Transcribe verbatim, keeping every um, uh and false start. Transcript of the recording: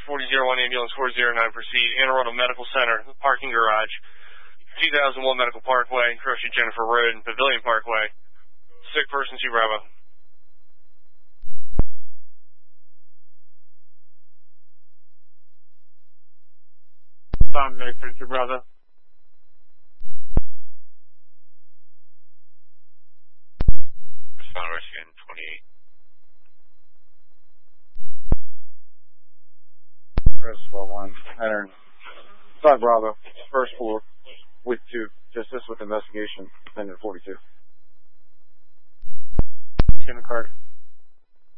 forty oh one ambulance four oh nine, proceed. Anne Arundel Medical Center, parking garage, two thousand one Medical Parkway, Crochet Jennifer Road, and Pavilion Parkway. Sick person, two Bravo. Tom, thirty-two Bravo. Respond rescue twenty-eight. Press twelve one. Enter. five Bravo. First floor. With two. To assist with investigation. Pendant forty-two. Ten card.